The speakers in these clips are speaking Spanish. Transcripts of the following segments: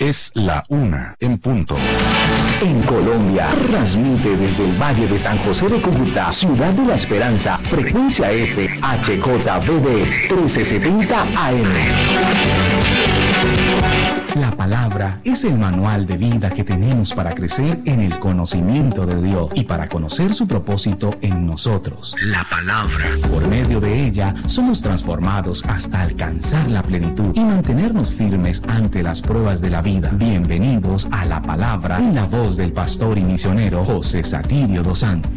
Es la 1:00 En Colombia, transmite desde el Valle de San José de Cúcuta, Ciudad de la Esperanza, frecuencia F, HJBD 1370 AM. La palabra es el manual de vida que tenemos para crecer en el conocimiento de Dios y para conocer su propósito en nosotros. La palabra. Por medio de ella somos transformados hasta alcanzar la plenitud y mantenernos firmes ante las pruebas de la vida. Bienvenidos a la palabra en la voz del pastor y misionero José Satirio dos Santos.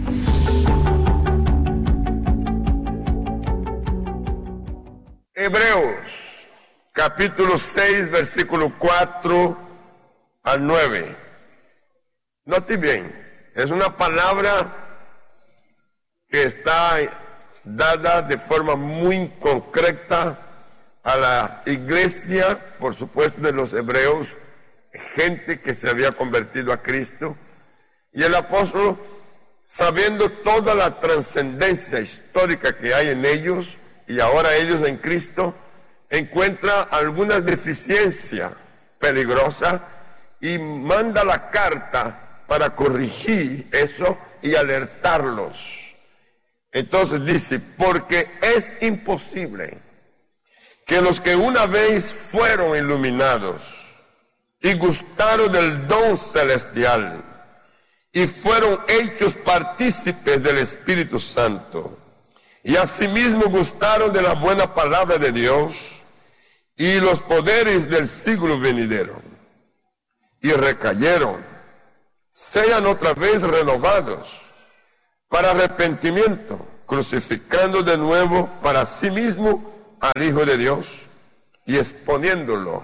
Hebreos capítulo 6, versículo 4 al 9. Note bien, es una palabra que está dada de forma muy concreta a la iglesia, por supuesto, de los hebreos, gente que se había convertido a Cristo, y el apóstol, sabiendo toda la trascendencia histórica que hay en ellos, y ahora ellos en Cristo, encuentra algunas deficiencias peligrosas y manda la carta para corregir eso y alertarlos. Entonces dice, porque es imposible que los que una vez fueron iluminados y gustaron del don celestial y fueron hechos partícipes del Espíritu Santo y asimismo gustaron de la buena palabra de Dios y los poderes del siglo venidero, y recayeron, sean otra vez renovados para arrepentimiento, crucificando de nuevo para sí mismo al Hijo de Dios y exponiéndole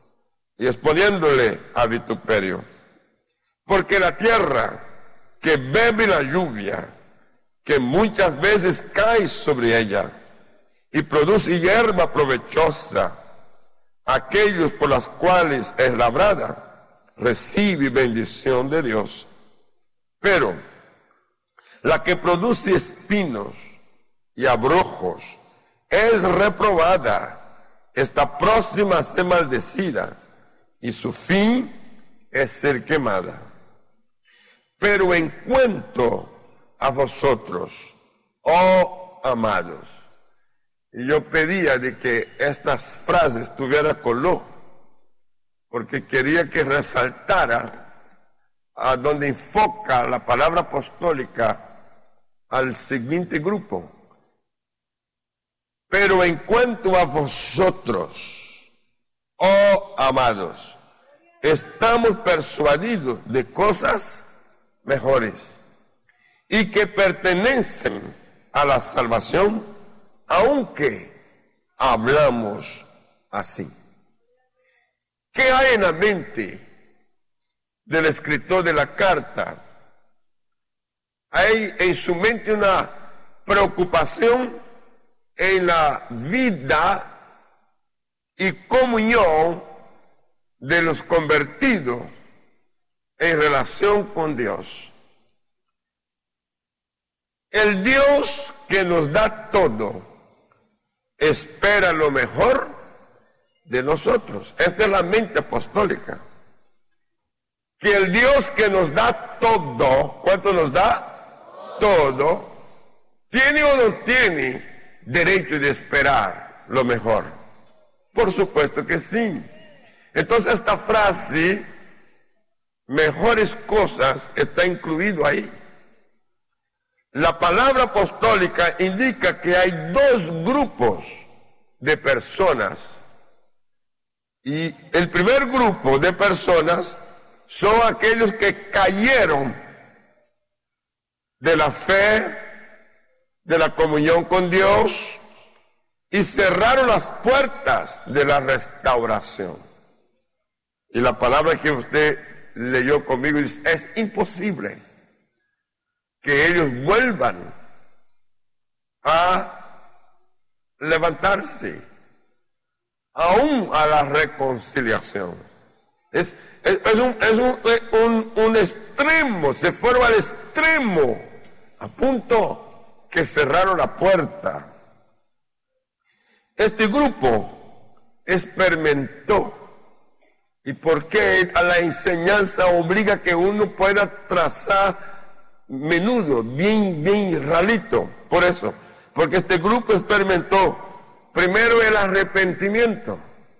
a vituperio. Porque la tierra que bebe la lluvia, que muchas veces cae sobre ella y produce hierba provechosa, aquellos por las cuales es labrada, recibe bendición de Dios. Pero la que produce espinos y abrojos es reprobada, está próxima a ser maldecida, y su fin es ser quemada. Pero en cuanto a vosotros, oh amados, y yo pedía de que estas frases tuviera color, porque quería que resaltara a donde enfoca la palabra apostólica al siguiente grupo. Pero en cuanto a vosotros, oh amados, estamos persuadidos de cosas mejores y que pertenecen a la salvación, aunque hablamos así. ¿Qué hay en la mente del escritor de la carta? Hay en su mente una preocupación en la vida y comunión de los convertidos en relación con Dios. El Dios que nos da todo espera lo mejor de nosotros. Esta es la mente apostólica. Que el Dios que nos da todo, ¿cuánto nos da? Todo. ¿Tiene o no tiene derecho de esperar lo mejor? Por supuesto que sí. Entonces esta frase, mejores cosas, está incluido ahí. La palabra apostólica indica que hay dos grupos de personas. Y el primer grupo de personas son aquellos que cayeron de la fe, de la comunión con Dios y cerraron las puertas de la restauración. Y la palabra que usted leyó conmigo dice, es imposible que ellos vuelvan a levantarse, aún a la reconciliación. Es un extremo, se fueron al extremo, a punto que cerraron la puerta. Este grupo experimentó ¿Y por qué a la enseñanza obliga que uno pueda trazar menudo, bien ralito? Por eso, porque este grupo experimentó primero el arrepentimiento.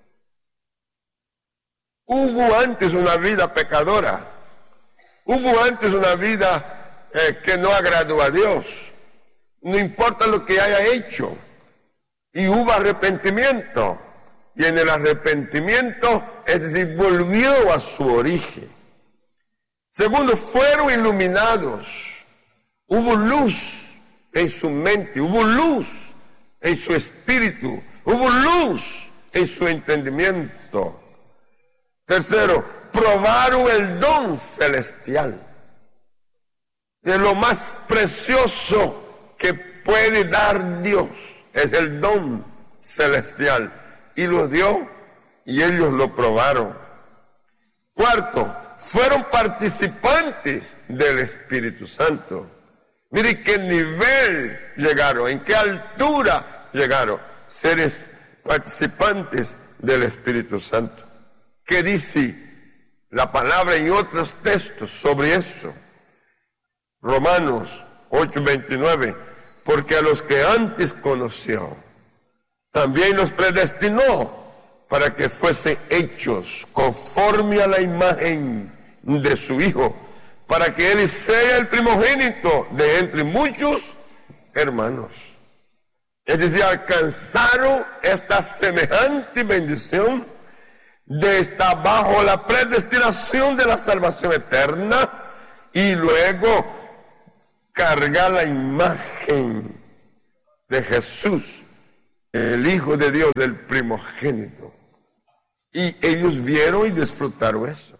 Hubo antes una vida pecadora. Hubo antes una vida que no agradó a Dios. No importa lo que haya hecho. Y hubo arrepentimiento. Y en el arrepentimiento, es decir, volvió a su origen. Segundo, fueron iluminados. Hubo luz en su mente, hubo luz en su espíritu, hubo luz en su entendimiento. Tercero, probaron el don celestial. De lo más precioso que puede dar Dios es el don celestial. Y lo dio y ellos lo probaron. Cuarto, fueron participantes del Espíritu Santo. Mire qué nivel llegaron, en qué altura llegaron, seres participantes del Espíritu Santo. ¿Qué dice la palabra en otros textos sobre eso? Romanos 8:29, porque a los que antes conoció, también los predestinó para que fuesen hechos conforme a la imagen de su Hijo, para que Él sea el primogénito de entre muchos hermanos. Es decir, alcanzaron esta semejante bendición de estar bajo la predestinación de la salvación eterna y luego cargar la imagen de Jesús, el Hijo de Dios, del primogénito. Y ellos vieron y disfrutaron eso.